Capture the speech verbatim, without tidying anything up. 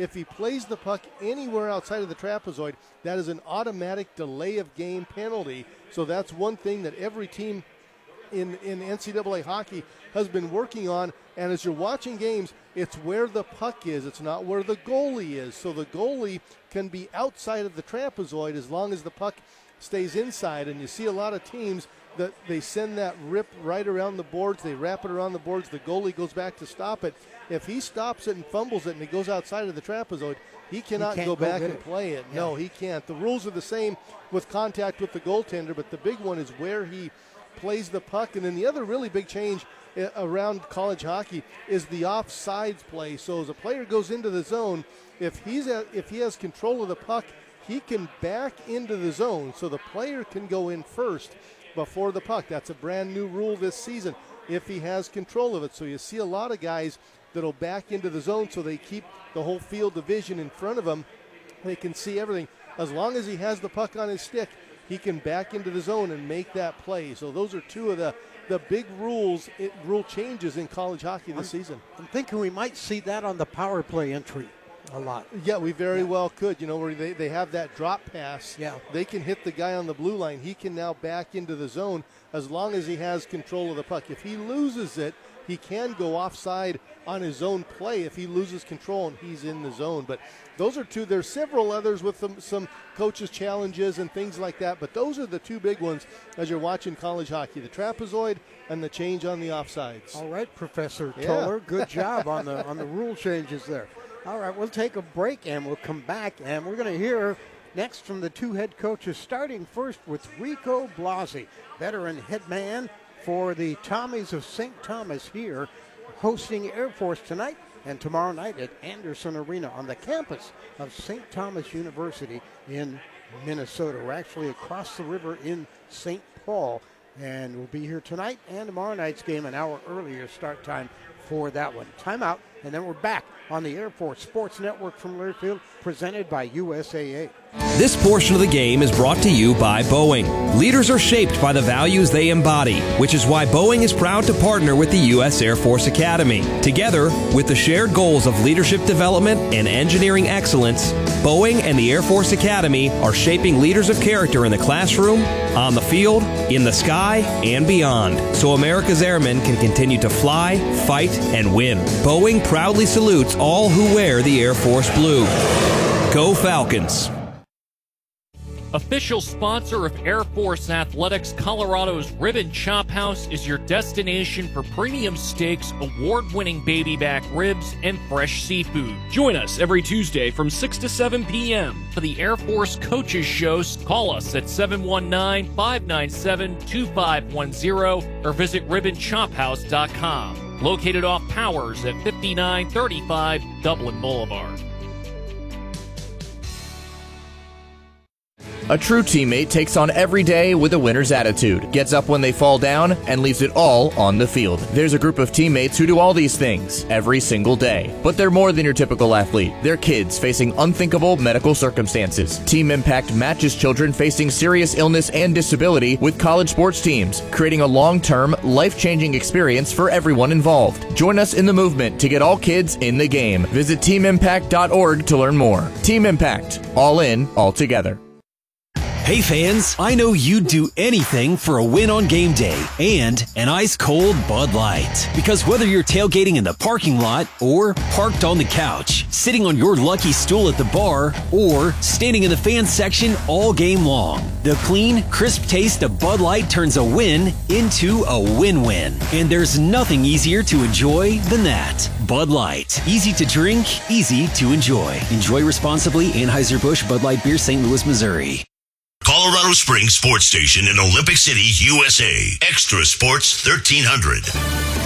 If he plays the puck anywhere outside of the trapezoid, that is an automatic delay of game penalty. So that's one thing that every team in, in N C double A hockey has been working on. And as you're watching games, it's where the puck is. It's not where the goalie is. So the goalie can be outside of the trapezoid as long as the puck stays inside. And you see a lot of teams that they send that rip right around the boards. They wrap it around the boards. The goalie goes back to stop it. If he stops it and fumbles it and it goes outside of the trapezoid, he cannot he go back go and it. play it. Yeah. No, he can't. The rules are the same with contact with the goaltender, but the big one is where he plays the puck. And then the other really big change around college hockey is the offsides play. So as a player goes into the zone, if he's at, if he has control of the puck, he can back into the zone. So the player can go in first before the puck. That's a brand new rule this season if he has control of it. So you see a lot of guys that'll back into the zone so they keep the whole field of vision in front of them. They can see everything. As long as he has the puck on his stick, he can back into the zone and make that play. So those are two of the, the big rules, it, rule changes in college hockey this I'm, season. I'm thinking we might see that on the power play entry a lot. Yeah, we very yeah. well could. You know, where they, they have that drop pass. Yeah. They can hit the guy on the blue line. He can now back into the zone as long as he has control of the puck. If he loses it, he can go offside on his own play if he loses control and he's in the zone. But those are two. There's several others with some, some coaches' challenges and things like that, but those are the two big ones as you're watching college hockey, the trapezoid and the change on the offsides. All right, Professor Yeah. Toller, good job on the on the rule changes there. All right, we'll take a break and we'll come back, and we're going to hear next from the two head coaches, starting first with Rico Blasi, veteran head man for the Tommies of Saint Thomas here, hosting Air Force tonight and tomorrow night at Anderson Arena on the campus of Saint Thomas University in Minnesota. We're actually across the river in Saint Paul, and we'll be here tonight and tomorrow night's game an hour earlier start time for that one. Timeout, and then we're back on the Air Force Sports Network from Learfield, presented by U S A A. This portion of the game is brought to you by Boeing. Leaders are shaped by the values they embody, which is why Boeing is proud to partner with the U S Air Force Academy. Together, with the shared goals of leadership development and engineering excellence, Boeing and the Air Force Academy are shaping leaders of character in the classroom, on the field, in the sky, and beyond, so America's airmen can continue to fly, fight, and win. Boeing proudly salutes all who wear the Air Force blue. Go Falcons! Official sponsor of Air Force Athletics, Colorado's Ribbon Chop House is your destination for premium steaks, award-winning baby back ribs, and fresh seafood. Join us every Tuesday from six to seven p.m. for the Air Force Coaches Show. Call us at seven one nine, five nine seven, two five one zero or visit ribbon chop house dot com. Located off Powers at fifty-nine thirty-five Dublin Boulevard. A true teammate takes on every day with a winner's attitude, gets up when they fall down, and leaves it all on the field. There's a group of teammates who do all these things every single day. But they're more than your typical athlete. They're kids facing unthinkable medical circumstances. Team Impact matches children facing serious illness and disability with college sports teams, creating a long-term, life-changing experience for everyone involved. Join us in the movement to get all kids in the game. Visit team impact dot org to learn more. Team Impact. All in, all together. Hey fans, I know you'd do anything for a win on game day and an ice-cold Bud Light. Because whether you're tailgating in the parking lot or parked on the couch, sitting on your lucky stool at the bar, or standing in the fan section all game long, the clean, crisp taste of Bud Light turns a win into a win-win. And there's nothing easier to enjoy than that. Bud Light. Easy to drink, easy to enjoy. Enjoy responsibly. Anheuser-Busch Bud Light Beer, Saint Louis, Missouri. Colorado Springs Sports Station in Olympic City, U S A. Extra Sports thirteen hundred.